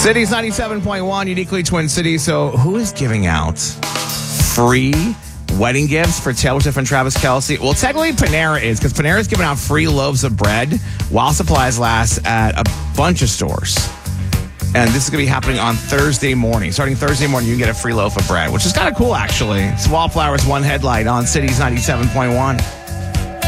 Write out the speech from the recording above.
Cities 97.1, uniquely Twin Cities. So who is giving out free wedding gifts for Taylor Swift and Travis Kelce? Well, technically Panera is, because Panera is giving out free loaves of bread while supplies last at a bunch of stores. And this is going to be happening on Thursday morning. Starting Thursday morning, you can get a free loaf of bread, which is kind of cool, actually. It's Wallflowers One Headlight on Cities 97.1.